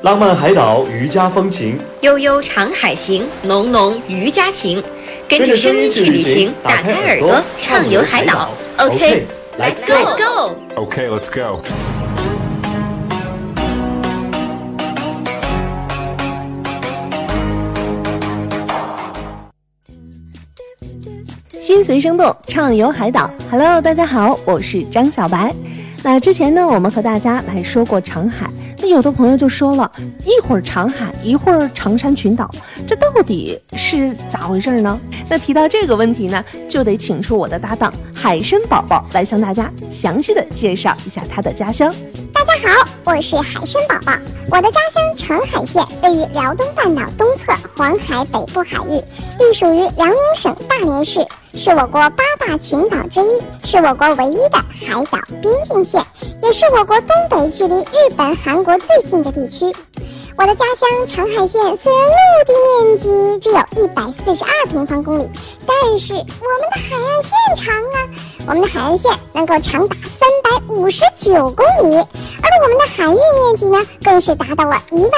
浪漫海岛渔家风情， 悠悠长海行，浓浓渔家情。跟着声音去旅行，打开耳朵畅游海岛。OK, let's go. Okay, let's go. 心随声动，畅游海岛。Hello， 大家好，我是张小白。那之前呢，我们和大家来说过长海。那有的朋友就说了，一会儿长海，一会儿长山群岛，这到底是咋回事呢？那提到这个问题呢，就得请出我的搭档海参宝宝来向大家详细的介绍一下他的家乡。 大家好，我是海参宝宝。我的家乡澄海县位于辽东半岛东侧黄海北部海域，隶属于辽宁省大连市，是我国8大群岛之一，是我国唯一的海岛边境县，也是我国东北距离日本、韩国最近的地区。我的家乡澄海县虽然陆地面积只有142平方公里，但是我们的海岸线长啊，我们的海岸线能够长达359公里，而我们的海域面积呢，更是达到了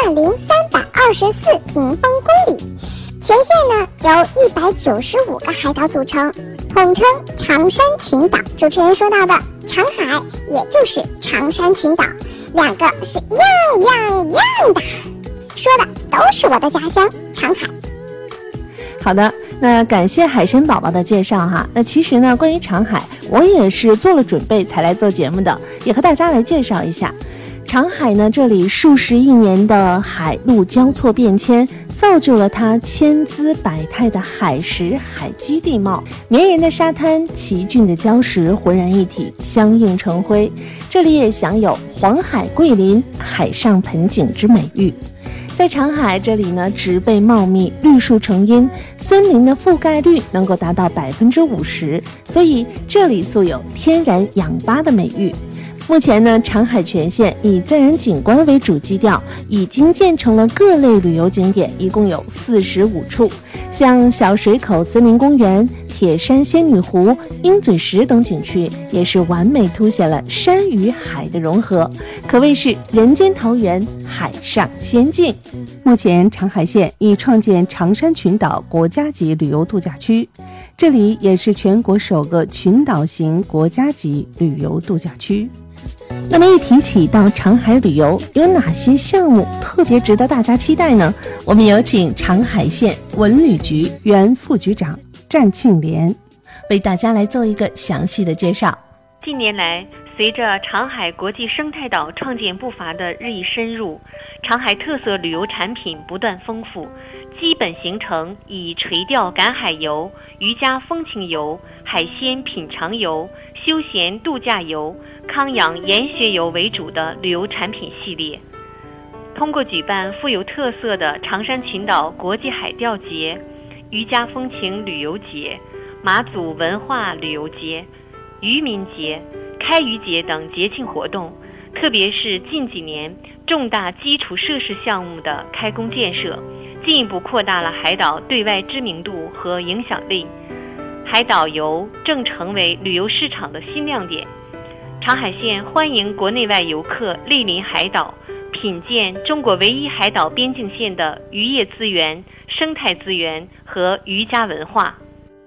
10324平方公里。全县呢由195个海岛组成，统称长山群岛。主持人说到的长海，也就是长山群岛，两个是一样的，说的都是我的家乡长海。 好的，那感谢海参宝宝的介绍哈。那其实呢，关于长海，我也是做了准备才来做节目的，也和大家来介绍一下。长海呢，这里数十亿年的海陆交错变迁，造就了它千姿百态的海蚀海基地貌，绵延的沙滩，奇峻的礁石浑然一体，相映成辉。这里也享有黄海桂林、海上盆景之美誉。在长海这里呢，植被茂密，绿树成荫，森林的覆盖率能够达到50%，所以这里素有天然氧吧的美誉。目前呢，长海全县以自然景观为主基调，已经建成了各类旅游景点，一共有45处，像小水口森林公园、铁山仙女湖、鹰嘴石等景区，也是完美凸显了山与海的融合，可谓是人间桃源，海上仙境。目前长海县已创建长山群岛国家级旅游度假区，这里也是全国首个群岛型国家级旅游度假区。那么一提起到长海旅游，有哪些项目特别值得大家期待呢？我们有请长海县文旅局原副局长战庆莲为大家来做一个详细的介绍。 近年来，随着长海国际生态岛创建步伐的日益深入，长海特色旅游产品不断丰富，基本形成以垂钓赶海游、渔家风情游、海鲜品尝游、休闲度假游、康养研学游为主的旅游产品系列。通过举办富有特色的长山群岛国际海钓节、渔家风情旅游节、马祖文化旅游节、渔民节、开渔节等节庆活动，特别是近几年重大基础设施项目的开工建设，进一步扩大了海岛对外知名度和影响力。海岛游正成为旅游市场的新亮点。长海县欢迎国内外游客莅临海岛，品鉴中国唯一海岛边境线的渔业资源、生态资源和渔家文化。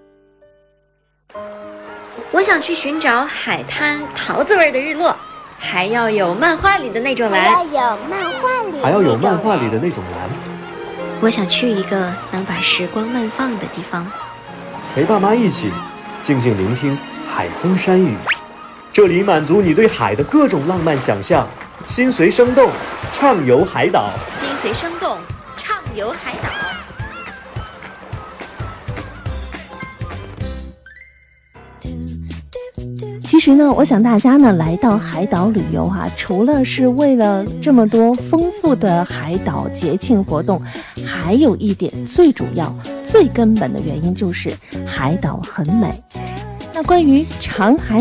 我想去寻找海滩桃子味的日落，还要有漫画里的那种蓝， 还要有漫画里的那种蓝。 我想去一个能把时光慢放的地方， 陪爸妈一起静静聆听海风山雨，这里满足你对海的各种浪漫想象。心随声动，畅游海岛。 心随声动，畅游海岛。 其实呢，我想大家呢来到海岛旅游哈，除了是为了这么多丰富的海岛节庆活动，还有一点最主要、最根本的原因就是海岛很美。那关于长海